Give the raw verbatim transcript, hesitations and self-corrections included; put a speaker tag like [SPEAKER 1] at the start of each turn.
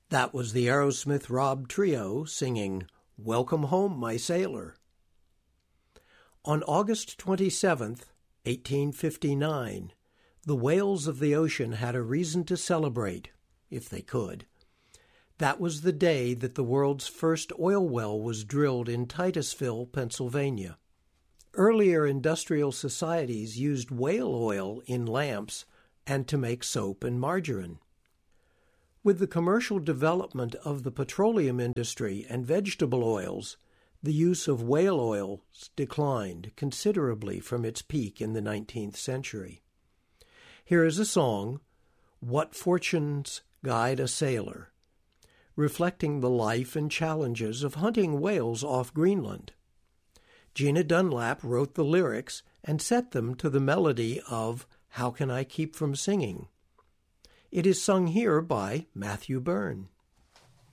[SPEAKER 1] That was the Aerosmith Rob Trio singing "Welcome Home, My Sailor." On August twenty-seventh, eighteen fifty-nine, the whales of the ocean had a reason to celebrate, if they could. That was the day that the world's first oil well was drilled in Titusville, Pennsylvania. Earlier industrial societies used whale oil in lamps and to make soap and margarine. With the commercial development of the petroleum industry and vegetable oils, the use of whale oils declined considerably from its peak in the nineteenth century. Here is a song, "What Fortunes Guide a Sailor," reflecting the life and challenges of hunting whales off Greenland. Gina Dunlap wrote the lyrics and set them to the melody of "How Can I Keep From Singing?" It is sung here by Matthew Byrne.